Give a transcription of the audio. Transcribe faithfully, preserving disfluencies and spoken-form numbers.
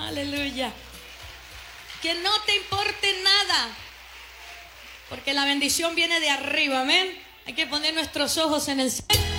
Aleluya. Que no te importe nada, porque la bendición viene de arriba, amén. Hay que poner nuestros ojos en el cielo.